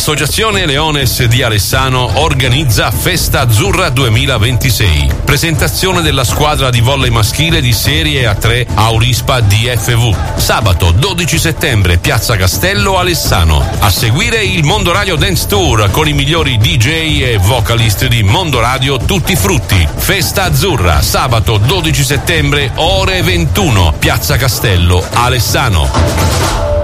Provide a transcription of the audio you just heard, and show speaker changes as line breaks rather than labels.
L'associazione Leones di Alessano organizza Festa Azzurra 2026. Presentazione della squadra di volley maschile di Serie A3 Aurispa DFV. Sabato 12 settembre, Piazza Castello, Alessano. A seguire il Mondo Radio Dance Tour con i migliori DJ e vocalist di Mondo Radio Tutti Frutti. Festa Azzurra, sabato 12 settembre, ore 21, Piazza Castello, Alessano.